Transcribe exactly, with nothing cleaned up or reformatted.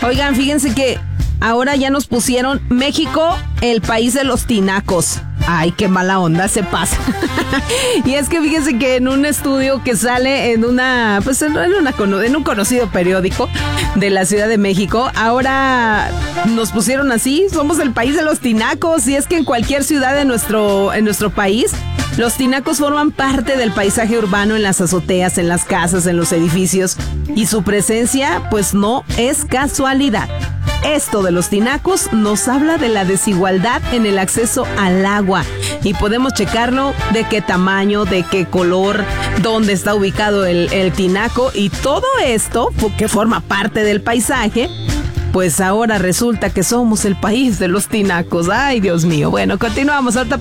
Oigan, fíjense que ahora ya nos pusieron México, el país de los tinacos. Ay, qué mala onda se pasa. Y es que fíjense que en un estudio que sale en una, pues en, una, en un conocido periódico de la Ciudad de México, ahora nos pusieron así, somos el país de los tinacos. Y es que en cualquier ciudad de nuestro, en nuestro país, los tinacos forman parte del paisaje urbano en las azoteas, en las casas, en los edificios. Y su presencia, pues no es casualidad. Esto de los tinacos nos habla de la desigualdad en el acceso al agua y podemos checarlo de qué tamaño, de qué color, dónde está ubicado el, el tinaco y todo esto que forma parte del paisaje. Pues ahora resulta que somos el país de los tinacos. Ay, Dios mío. Bueno, continuamos ahorita.